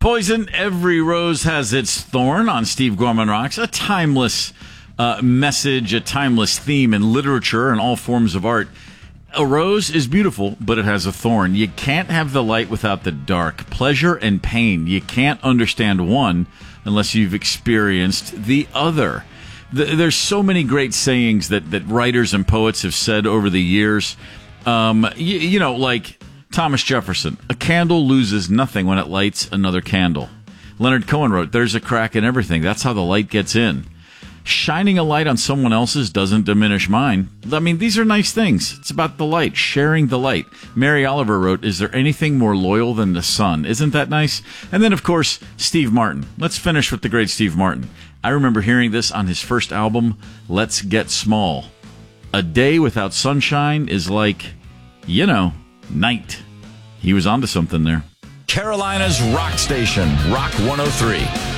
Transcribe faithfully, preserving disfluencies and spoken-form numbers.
Poison, Every Rose Has Its Thorn on Steve Gorman Rocks. A timeless uh, message, a timeless theme in literature and all forms of art. A rose is beautiful, but it has a thorn. You can't have the light without the dark. Pleasure and pain. You can't understand one unless you've experienced the other. There's so many great sayings that, that writers and poets have said over the years. Um, you, you know, like Thomas Jefferson, a candle loses nothing when it lights another candle. Leonard Cohen wrote, there's a crack in everything. That's how the light gets in. Shining a light on someone else's doesn't diminish mine. I mean, these are nice things. It's about the light, sharing the light. Mary Oliver wrote, is there anything more loyal than the sun? Isn't that nice? And then, of course, Steve Martin. Let's finish with the great Steve Martin. I remember hearing this on his first album, Let's Get Small. A day without sunshine is like, you know, night. He was onto something there. Carolina's Rock Station, Rock one oh three.